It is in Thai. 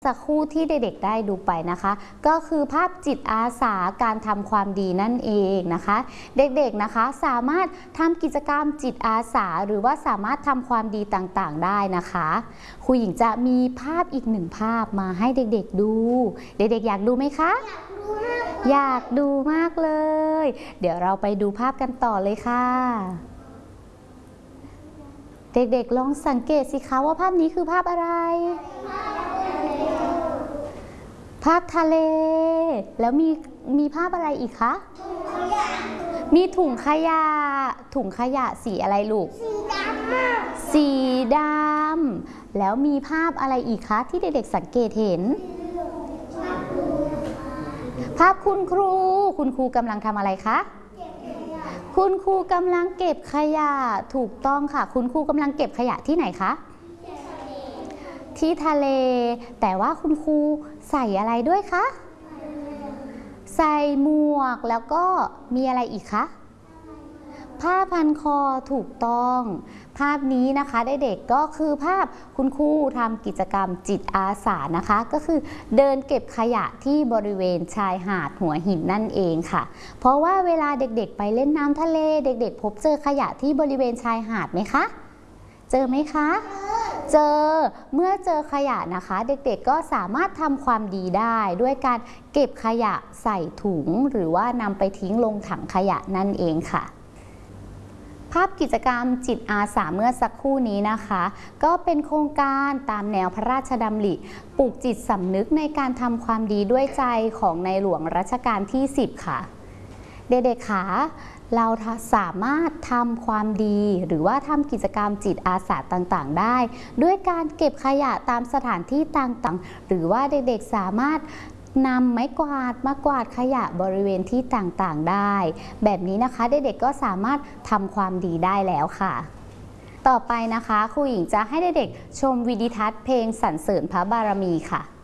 สักครู่ที่เด็กๆได้ดูไปนะคะก็คือภาพจิตอาสาการทำความดีนั่นเองนะคะเด็กๆนะคะสามารถทำกิจกรรมจิตอาสาหรือว่าสามารถทำความดีต่างๆได้นะคะครูหญิงจะมีภาพอีกหนึ่งภาพมาให้เด็กๆดูเด็กๆอยากดูไหมคะอยากดูมากเลยเดี๋ยวเราไปดูภาพกันต่อเลยค่ะเด็กๆลองสังเกตสิคะว่าภาพนี้คือภาพอะไรภาพทะเลแล้วมีภาพอะไรอีกคะมีถุงขยะสีอะไรลูกสีดำแล้วมีภาพอะไรอีกคะที่เด็กๆสังเกตเห็นภาพคุณครูกำลังทำอะไรคะคุณครูกำลังเก็บขยะถูกต้องค่ะคุณครูกำลังเก็บขยะที่ไหนคะที่ทะเลแต่ว่าคุณครูใส่อะไรด้วยคะใส่หมวกแล้วก็มีอะไรอีกคะผ้าพันคอถูกต้องภาพนี้นะคะเด็กๆก็คือภาพคุณครูทำกิจกรรมจิตอาสานะคะก็คือเดินเก็บขยะที่บริเวณชายหาดหัวหินนั่นเองค่ะเพราะว่าเวลาเด็กๆไปเล่นน้ำทะเลเด็กๆพบเจอขยะที่บริเวณชายหาดไหมคะเจอไหมคะเมื่อเจอขยะนะคะเด็กๆก็สามารถทำความดีได้ด้วยการเก็บขยะใส่ถุงหรือว่านำไปทิ้งลงถังขยะนั่นเองค่ะภาพกิจกรรมจิตอาสาเมื่อสักครู่นี้นะคะก็เป็นโครงการตามแนวพระราชดำริปลูกจิตสำนึกในการทำความดีด้วยใจของในหลวงรัชกาลที่10ค่ะเด็กๆค่ะเราสามารถทำความดีหรือว่าทำกิจกรรมจิตอาสาต่างๆได้ด้วยการเก็บขยะตามสถานที่ต่างๆหรือว่าเด็กๆสามารถนำไม้กวาดมากวาดขยะบริเวณที่ต่างๆได้แบบนี้นะคะเด็กๆก็สามารถทำความดีได้แล้วค่ะต่อไปนะคะครูหญิงจะให้เด็กๆชมวิดีทัศน์เพลงสรรเสริญพระบารมีค่ะ